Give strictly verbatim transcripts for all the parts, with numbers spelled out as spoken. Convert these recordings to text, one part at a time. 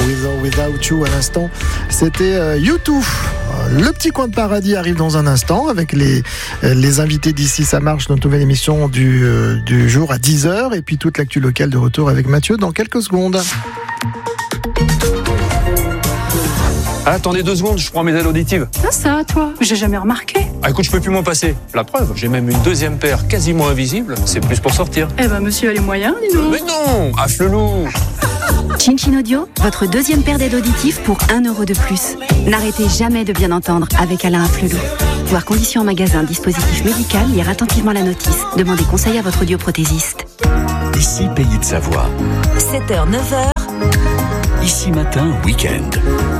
With or Without You à l'instant, c'était euh, U deux. Le petit coin de paradis arrive dans un instant avec les, les invités d'ici ça marche, notre nouvelle émission du, euh, du jour à dix heures, et puis toute l'actu locale de retour avec Mathieu dans quelques secondes. Ah, attendez deux secondes, je prends mes aides auditives. Ah ça, toi, j'ai jamais remarqué. Ah écoute, je peux plus m'en passer. La preuve, j'ai même une deuxième paire quasiment invisible. C'est plus pour sortir. Eh ben, monsieur a les moyens, dis donc. Mais non, affle-loup. Chin Chin Audio, votre deuxième paire d'aides auditives pour un euro de plus. N'arrêtez jamais de bien entendre avec Alain Afflelou. Voir conditions en magasin, dispositif médical, lire attentivement la notice. Demandez conseil à votre audioprothésiste. Ici, Pays de Savoie. sept heures, neuf heures. Ici Matin, week-end.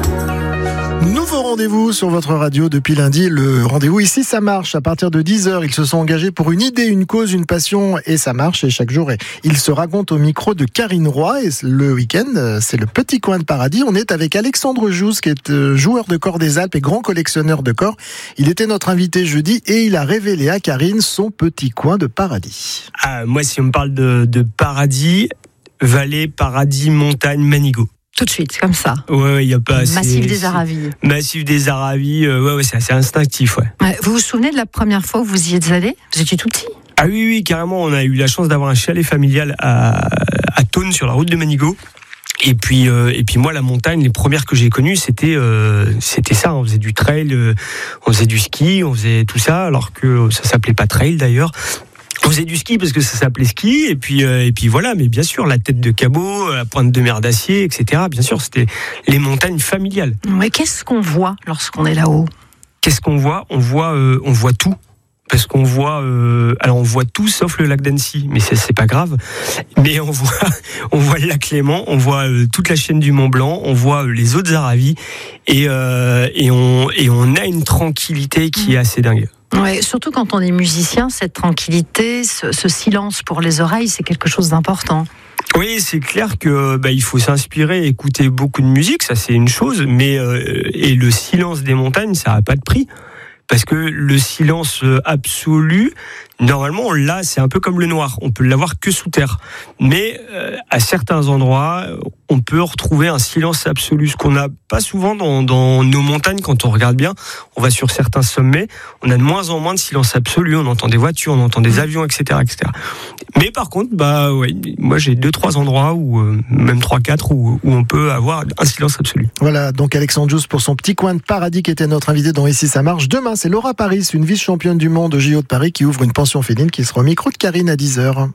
Nouveau rendez-vous sur votre radio depuis lundi, le rendez-vous Ici ça marche. À partir de dix heures, ils se sont engagés pour une idée, une cause, une passion, et ça marche. Et chaque jour, ils se racontent au micro de Karine Roy. Et le week-end, c'est le petit coin de paradis. On est avec Alexandre Jousse, qui est joueur de cor des Alpes et grand collectionneur de cor. Il était notre invité jeudi et il a révélé à Karine son petit coin de paradis. Ah, moi, si on me parle de, de paradis, vallée, paradis, montagne, Manigot. Tout de suite, comme ça. Ouais, ouais, il y a pas assez. Massif des Aravis. Massif des Aravis, euh, ouais, ouais, c'est assez instinctif, ouais. ouais. Vous vous souvenez de la première fois où vous y êtes allé ? Vous étiez tout petit ? Ah oui, oui, carrément. On a eu la chance d'avoir un chalet familial à, à Thônes, sur la route de Manigot. Et puis, euh, et puis moi, la montagne, les premières que j'ai connues, c'était, euh, c'était ça. On faisait du trail, euh, on faisait du ski, on faisait tout ça, alors que ça s'appelait pas trail d'ailleurs. On faisait du ski parce que ça s'appelait ski, et puis euh, et puis voilà. Mais bien sûr, la tête de cabot, la pointe de mer d'acier, et cetera. Bien sûr, c'était les montagnes familiales. Mais qu'est-ce qu'on voit lorsqu'on est là-haut ? Qu'est-ce qu'on voit ? On voit, euh, on voit tout. Parce qu'on voit, euh, alors on voit tout sauf le lac d'Annecy, mais c'est, c'est pas grave. Mais on voit, on voit le lac Léman, on voit euh, toute la chaîne du Mont Blanc, on voit euh, les autres Aravis, et euh, et on et on a une tranquillité qui est assez dingue. Ouais, surtout quand on est musicien, cette tranquillité, ce, ce silence pour les oreilles, c'est quelque chose d'important. Oui, c'est clair que bah, il faut s'inspirer, écouter beaucoup de musique, ça c'est une chose, mais euh, et le silence des montagnes, ça a pas de prix. Parce que le silence absolu, normalement, là, c'est un peu comme le noir. On peut l'avoir que sous terre. Mais euh, à certains endroits, on peut retrouver un silence absolu. Ce qu'on n'a pas souvent dans, dans nos montagnes, quand on regarde bien. On va sur certains sommets, on a de moins en moins de silence absolu. On entend des voitures, on entend des avions, et cetera, et cetera. Mais par contre, bah ouais, moi j'ai deux, trois endroits où, euh, même trois, quatre, où, où on peut avoir un silence absolu. Voilà, donc Alexandre Jousse pour son petit coin de paradis qui était notre invité dans Ici ça marche. Demain, c'est Laura Paris, une vice-championne du monde au J O de Paris qui ouvre une pension féline qui sera au micro de Karine à dix heures.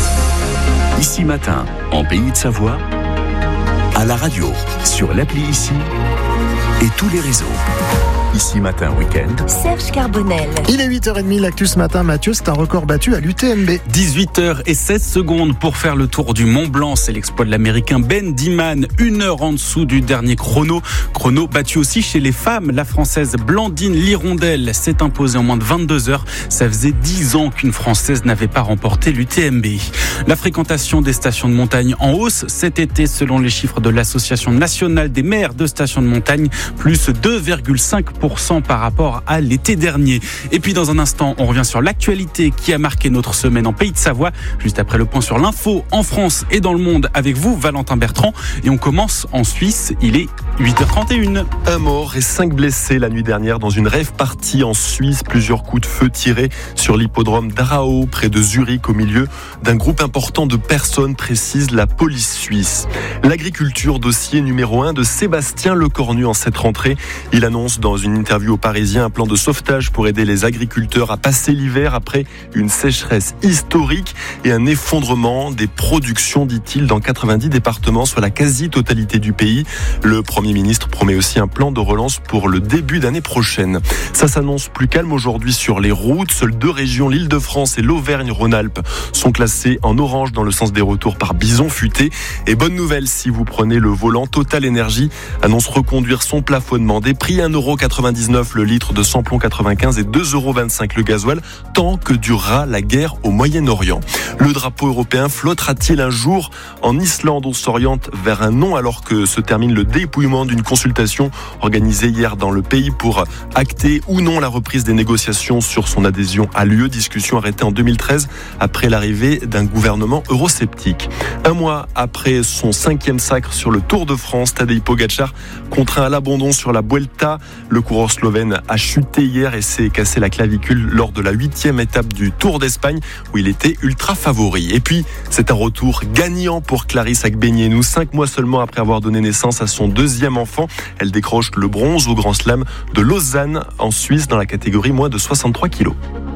Ici Matin, en Pays de Savoie, à la radio, sur l'appli Ici et tous les réseaux. Ici Matin Week-end. Serge Carbonel. Il est huit heures trente, l'actu ce matin, Mathieu, c'est un record battu à l'U T M B. dix-huit heures seize secondes pour faire le tour du Mont Blanc. C'est l'exploit de l'Américain Ben Diman. Une heure en dessous du dernier chrono. Chrono battu aussi chez les femmes. La Française Blandine Lirondelle s'est imposée en moins de vingt-deux heures. Ça faisait dix ans qu'une Française n'avait pas remporté l'U T M B. La fréquentation des stations de montagne en hausse cet été selon les chiffres de l'Association nationale des maires de stations de montagne. Plus deux virgule cinq pour cent par rapport à l'été dernier. Et puis dans un instant, on revient sur l'actualité qui a marqué notre semaine en Pays de Savoie. Juste après le point sur l'info en France et dans le monde avec vous, Valentin Bertrand. Et on commence en Suisse. Il est huit heures trente et une. Un mort et cinq blessés la nuit dernière dans une rave party en Suisse. Plusieurs coups de feu tirés sur l'hippodrome d'Arao, près de Zurich, au milieu d'un groupe important de personnes, précise la police suisse. L'agriculture, dossier numéro un de Sébastien Lecornu en cette rentrée. Il annonce dans une interview aux Parisiens un plan de sauvetage pour aider les agriculteurs à passer l'hiver après une sécheresse historique et un effondrement des productions, dit-il, dans quatre-vingt-dix départements, soit la quasi-totalité du pays. Le Premier ministre promet aussi un plan de relance pour le début d'année prochaine. Ça s'annonce plus calme aujourd'hui sur les routes. Seules deux régions, l'Île-de-France et l'Auvergne-Rhône-Alpes, sont classées en orange dans le sens des retours par bison futé. Et bonne nouvelle, si vous prenez le volant, Total Energy annonce reconduire son plafonnement des prix, un euro quatre-vingt-dix-neuf le litre de samplon quatre-vingt-quinze et deux euros vingt-cinq le gasoil, tant que durera la guerre au Moyen-Orient. Le drapeau européen flottera-t-il un jour en Islande? On s'oriente vers un non alors que se termine le dépouillement demande. Une consultation organisée hier dans le pays pour acter ou non la reprise des négociations sur son adhésion à l'U E. Discussion arrêtée en deux mille treize après l'arrivée d'un gouvernement eurosceptique. Un mois après son cinquième sacre sur le Tour de France, Tadej Pogačar contraint à l'abandon sur la Vuelta. Le coureur slovène a chuté hier et s'est cassé la clavicule lors de la huitième étape du Tour d'Espagne où il était ultra favori. Et puis, c'est un retour gagnant pour Clarisse Agbenienou. Cinq mois seulement après avoir donné naissance à son deuxième enfant, elle décroche le bronze au Grand Slam de Lausanne en Suisse dans la catégorie moins de soixante-trois kilos.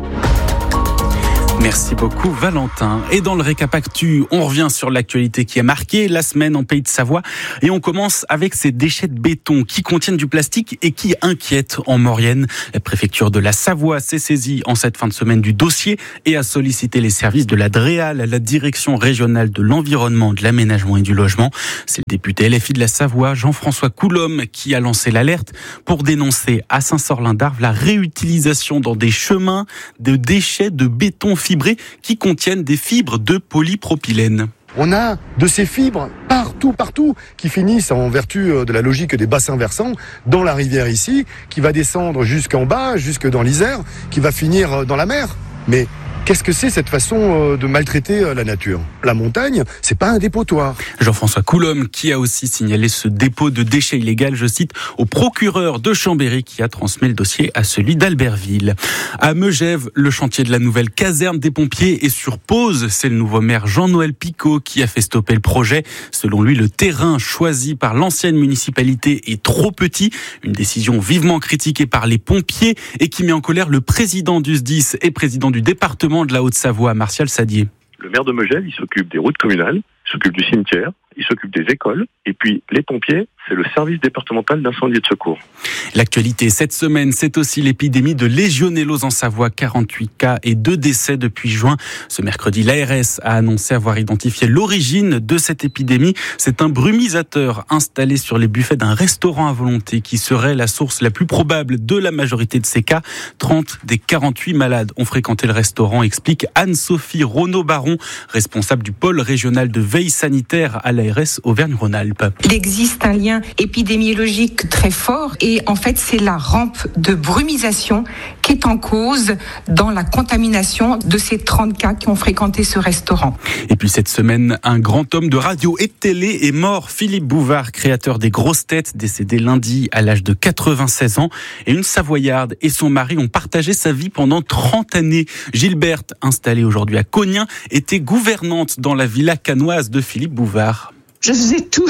Merci beaucoup Valentin. Et dans le récap actu, on revient sur l'actualité qui a marqué la semaine en Pays de Savoie. Et on commence avec ces déchets de béton qui contiennent du plastique et qui inquiètent en Maurienne. La préfecture de la Savoie s'est saisie en cette fin de semaine du dossier et a sollicité les services de la DREAL, la Direction Régionale de l'Environnement, de l'Aménagement et du Logement. C'est le député L F I de la Savoie, Jean-François Coulombe, qui a lancé l'alerte pour dénoncer à Saint-Sorlin-d'Arves la réutilisation dans des chemins de déchets de béton fibrés qui contiennent des fibres de polypropylène. On a de ces fibres partout, partout, qui finissent en vertu de la logique des bassins versants dans la rivière ici, qui va descendre jusqu'en bas, jusque dans l'Isère, qui va finir dans la mer. Mais qu'est-ce que c'est cette façon de maltraiter la nature ? La montagne, c'est pas un dépotoir. Jean-François Coulombe qui a aussi signalé ce dépôt de déchets illégaux, je cite, au procureur de Chambéry qui a transmis le dossier à celui d'Albertville. À Megève, le chantier de la nouvelle caserne des pompiers est sur pause. C'est le nouveau maire Jean-Noël Picot qui a fait stopper le projet. Selon lui, le terrain choisi par l'ancienne municipalité est trop petit. Une décision vivement critiquée par les pompiers et qui met en colère le président du S D I S et président du département de la Haute-Savoie, Martial Sadier. Le maire de Megève, il s'occupe des routes communales, il s'occupe du cimetière, il s'occupe des écoles, et puis les pompiers, c'est le service départemental d'incendie et de secours. L'actualité cette semaine, c'est aussi l'épidémie de légionellose en Savoie, quarante-huit cas et deux décès depuis juin. Ce mercredi, l'A R S a annoncé avoir identifié l'origine de cette épidémie. C'est un brumisateur installé sur les buffets d'un restaurant à volonté qui serait la source la plus probable de la majorité de ces cas. trente des quarante-huit malades ont fréquenté le restaurant, explique Anne-Sophie Renaud-Baron, responsable du pôle régional de veille sanitaire à l'A R S Auvergne-Rhône-Alpes. Il existe un lien épidémiologique très fort et en fait c'est la rampe de brumisation qui est en cause dans la contamination de ces trente cas qui ont fréquenté ce restaurant. Et puis cette semaine, un grand homme de radio et de télé est mort. Philippe Bouvard, créateur des Grosses Têtes, décédé lundi à l'âge de quatre-vingt-seize ans. Et une Savoyarde et son mari ont partagé sa vie pendant trente années. Gilberte, installée aujourd'hui à Cognin, était gouvernante dans la villa cannoise de Philippe Bouvard. Je faisais tout.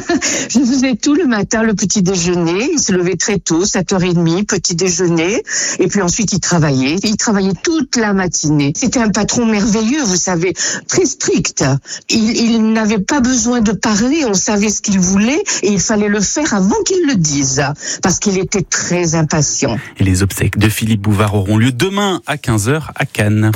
Je faisais tout le matin, le petit déjeuner. Il se levait très tôt, sept heures trente, petit déjeuner. Et puis ensuite, il travaillait. Il travaillait toute la matinée. C'était un patron merveilleux, vous savez, très strict. Il, il n'avait pas besoin de parler. On savait ce qu'il voulait et il fallait le faire avant qu'il le dise. Parce qu'il était très impatient. Et les obsèques de Philippe Bouvard auront lieu demain à quinze heures à Cannes.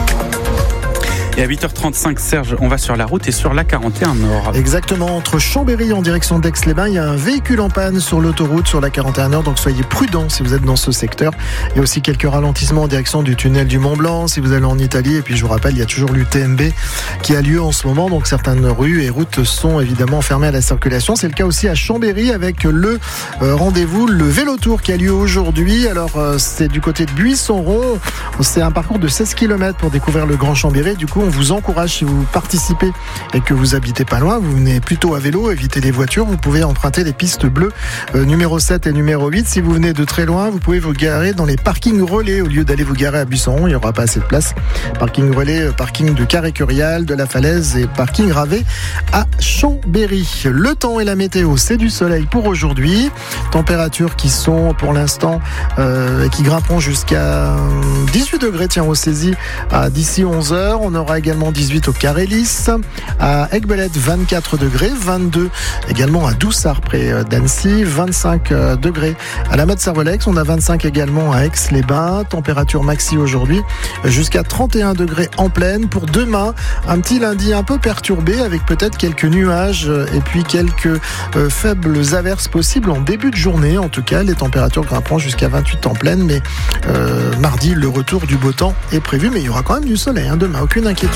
Et à huit heures trente-cinq, Serge, on va sur la route et sur la quarante et un Nord. Exactement, entre Chambéry en direction d'Aix-les-Bains, il y a un véhicule en panne sur l'autoroute sur la quarante et un Nord, donc soyez prudents si vous êtes dans ce secteur. Il y a aussi quelques ralentissements en direction du tunnel du Mont-Blanc si vous allez en Italie. Et puis je vous rappelle, il y a toujours l'U T M B qui a lieu en ce moment, donc certaines rues et routes sont évidemment fermées à la circulation. C'est le cas aussi à Chambéry avec le euh, rendez-vous, le Vélotour qui a lieu aujourd'hui. Alors euh, c'est du côté de Buisson-Rond, c'est un parcours de seize kilomètres pour découvrir le Grand Chambéry. Du coup, on vous encourage, si vous participez et que vous habitez pas loin, vous venez plutôt à vélo, évitez les voitures, vous pouvez emprunter les pistes bleues euh, numéro sept et numéro huit. Si vous venez de très loin, vous pouvez vous garer dans les parkings relais au lieu d'aller vous garer à Buisson. Il n'y aura pas assez de place. Parking relais, parking de Carré-Curial, de la Falaise et parking Ravet à Chambéry. Le temps et la météo, c'est du soleil pour aujourd'hui. Températures qui sont pour l'instant euh, qui grimperont jusqu'à dix-huit degrés, tiens, au Saisie à d'ici onze heures. On aura également dix-huit au Carré-Lys, à Aiguebelette vingt-quatre degrés, vingt-deux également à Doussard près d'Annecy, vingt-cinq degrés à la Motte-Servolex, on a vingt-cinq également à Aix-les-Bains, température maxi aujourd'hui jusqu'à trente et un degrés en pleine. Pour demain, un petit lundi un peu perturbé avec peut-être quelques nuages et puis quelques euh, faibles averses possibles en début de journée. En tout cas, les températures grimperont jusqu'à vingt-huit en pleine, mais euh, mardi, le retour du beau temps est prévu, mais il y aura quand même du soleil hein, demain, aucune inquiétude.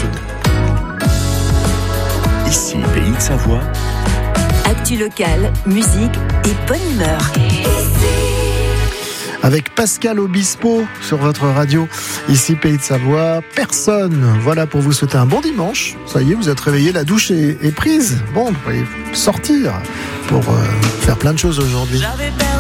Ici, Pays de Savoie. Actu locale, musique, et bonne humeur. Avec Pascal Obispo sur votre radio, ici Pays de Savoie, personne. Voilà pour vous souhaiter un bon dimanche. Ça y est, vous êtes réveillés, la douche est, est prise. Bon, vous pouvez sortir pour euh, faire plein de choses aujourd'hui.